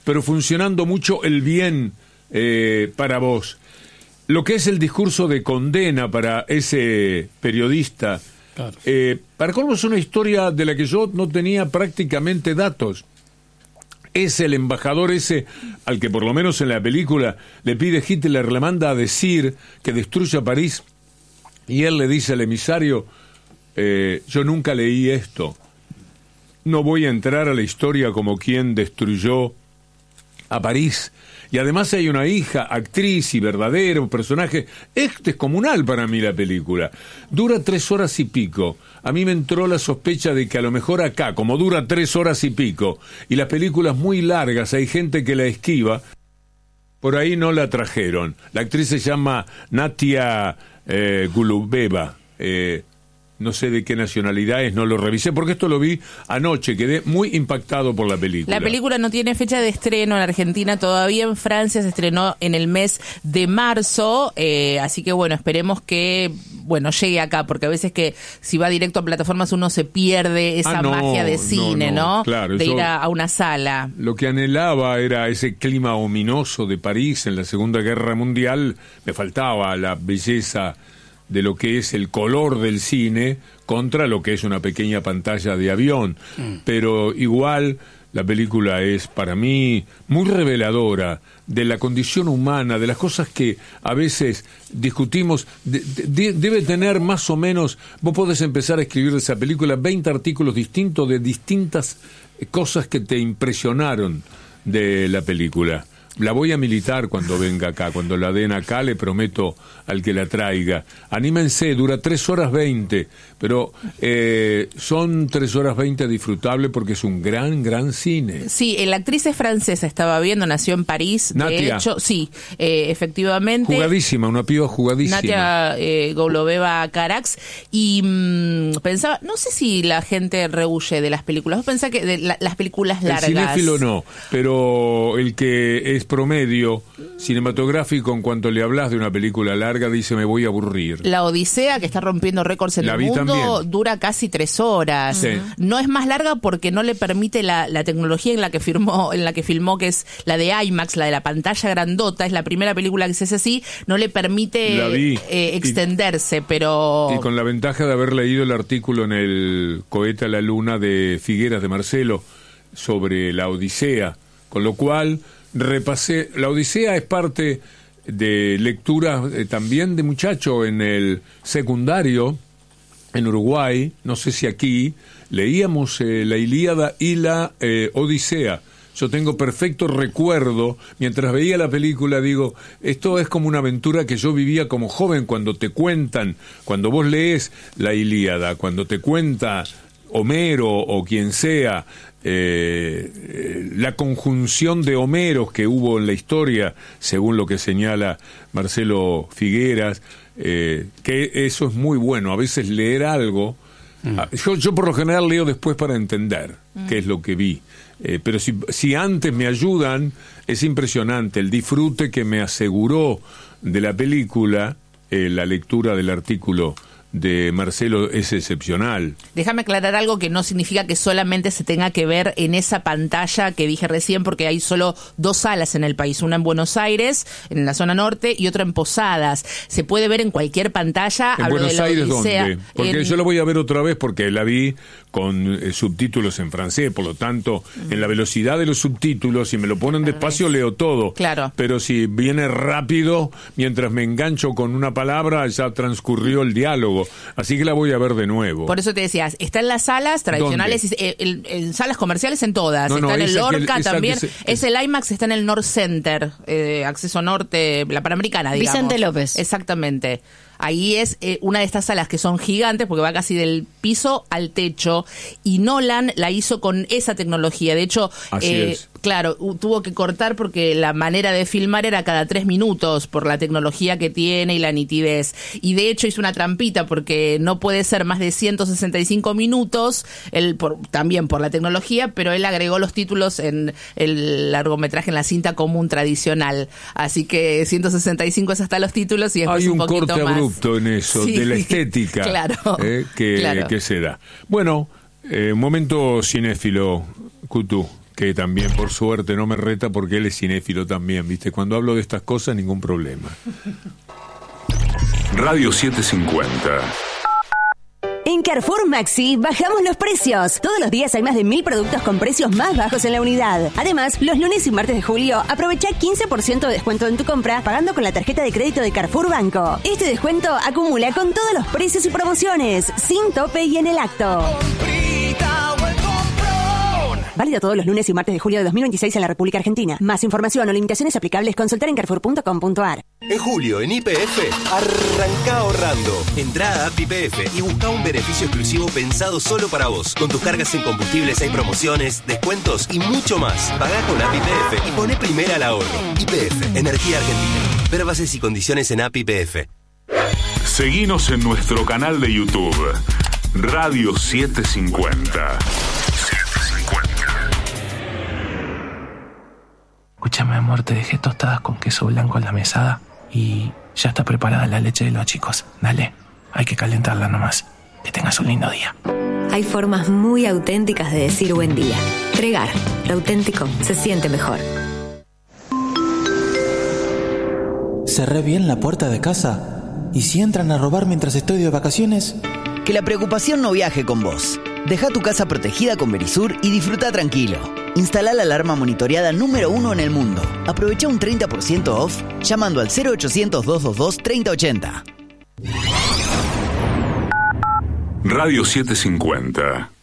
pero funcionando mucho el bien para vos. Lo que es el discurso de condena para ese periodista, claro. Para colmo es una historia de la que yo no tenía prácticamente datos. Es el embajador ese al que por lo menos en la película le pide Hitler, le manda a decir que destruya París, y él le dice al emisario, yo nunca leí esto, no voy a entrar a la historia como quien destruyó a París. Y además hay una hija, actriz y verdadero personaje. Es descomunal para mí la película. Dura 3 horas y pico. A mí me entró la sospecha de que a lo mejor acá, como dura 3 horas y pico, y las películas muy largas, hay gente que la esquiva, por ahí no la trajeron. La actriz se llama Natia Gulubeva. No sé de qué nacionalidad es, no lo revisé, porque esto lo vi anoche, quedé muy impactado por la película. La película no tiene fecha de estreno en Argentina todavía, en Francia se estrenó en el mes de marzo, así que bueno, esperemos que llegue acá, porque a veces que si va directo a plataformas uno se pierde esa magia de cine, ¿no? Claro, de ir a una sala. Lo que anhelaba era ese clima ominoso de París en la Segunda Guerra Mundial, me faltaba la belleza de lo que es el color del cine contra lo que es una pequeña pantalla de avión. Pero igual la película es para mí muy reveladora de la condición humana, de las cosas que a veces discutimos. Debe tener más o menos, vos podés empezar a escribir de esa película 20 artículos distintos de distintas cosas que te impresionaron de la película. La voy a militar cuando venga acá, cuando la den acá, le prometo al que la traiga. Anímense, dura 3 horas 20, pero son 3 horas 20 disfrutables porque es un gran cine. Sí, la actriz es francesa, estaba viendo, nació en París. Natia. De hecho, sí, efectivamente. Jugadísima, una piba jugadísima. Natia Gouloveva Carax. Y pensaba, no sé si la gente rehuye de las películas. ¿Vos pensás que de las películas largas? El cinéfilo no, pero el que es promedio cinematográfico, en cuanto le hablas de una película larga, dice me voy a aburrir. La Odisea, que está rompiendo récords en el mundo, también dura casi 3 horas. Sí. No es más larga porque no le permite la tecnología en la que filmó, que es la de IMAX, la de la pantalla grandota, es la primera película que se hace así, no le permite extenderse, pero... Y con la ventaja de haber leído el artículo en el Cohete a la Luna de Figueras de Marcelo sobre la Odisea, con lo cual repasé. La Odisea es parte de lecturas también de muchacho en el secundario en Uruguay, no sé si aquí, leíamos la Ilíada y la Odisea. Yo tengo perfecto recuerdo, mientras veía la película, digo, esto es como una aventura que yo vivía como joven, cuando te cuentan, cuando vos lees la Ilíada, cuando te cuenta Homero o quien sea, la conjunción de Homeros que hubo en la historia, según lo que señala Marcelo Figueras, que eso es muy bueno. A veces leer algo, yo por lo general leo después para entender qué es lo que vi, pero si antes me ayudan, es impresionante el disfrute que me aseguró de la película, la lectura del artículo de Marcelo es excepcional. Déjame aclarar algo que no significa que solamente se tenga que ver en esa pantalla que dije recién, porque hay solo 2 salas en el país, una en Buenos Aires, en la zona norte, y otra en Posadas. Se puede ver en cualquier pantalla. ¿En Buenos Aires dónde? Porque yo la voy a ver otra vez porque la vi con subtítulos en francés, por lo tanto, en la velocidad de los subtítulos, si me lo ponen despacio leo todo. Claro. Pero si viene rápido, mientras me engancho con una palabra, ya transcurrió el diálogo. Así que la voy a ver de nuevo. Por eso te decías, está en las salas tradicionales, en salas comerciales en todas. Está en el Lorca también. Es el IMAX, está en el North Center, acceso norte, la Panamericana, digamos. Vicente López. Exactamente. Ahí es una de estas salas que son gigantes porque va casi del piso al techo, y Nolan la hizo con esa tecnología. De hecho, claro, tuvo que cortar porque la manera de filmar era cada 3 minutos por la tecnología que tiene y la nitidez. Y de hecho hizo una trampita porque no puede ser más de 165 minutos, también por la tecnología, pero él agregó los títulos en el largometraje, en la cinta común tradicional. Así que 165 es hasta los títulos y después hay un poquito corte más abrupto en eso, de la estética, claro, que se da. Bueno, momento cinéfilo, Cutu. que también por suerte no me reta porque él es cinéfilo también, ¿viste? Cuando hablo de estas cosas, ningún problema. Radio 750. En Carrefour Maxi bajamos los precios. Todos los días hay más de 1000 productos con precios más bajos en la unidad. Además, los lunes y martes de julio aprovecha 15% de descuento en tu compra pagando con la tarjeta de crédito de Carrefour Banco. Este descuento acumula con todos los precios y promociones, sin tope y en el acto. Válido todos los lunes y martes de julio de 2026 en la República Argentina. Más información o limitaciones aplicables, consultar en carrefour.com.ar. En julio, en YPF, arranca ahorrando. Entrá a App YPF y busca un beneficio exclusivo pensado solo para vos. Con tus cargas en combustibles hay promociones, descuentos y mucho más. Pagá con App YPF y poné primera al ahorro. YPF, Energía Argentina. Ver bases y condiciones en App YPF. Seguinos en nuestro canal de YouTube, Radio 750. Escúchame, amor, te dejé tostadas con queso blanco en la mesada y ya está preparada la leche de los chicos. Dale, hay que calentarla nomás. Que tengas un lindo día. Hay formas muy auténticas de decir buen día. Pregar, lo auténtico se siente mejor. Cerré bien la puerta de casa. ¿Y si entran a robar mientras estoy de vacaciones? Que la preocupación no viaje con vos. Deja tu casa protegida con Verisur y disfruta tranquilo. Instala la alarma monitoreada número 1 en el mundo. Aprovecha un 30% off llamando al 0800-222-3080. Radio 750.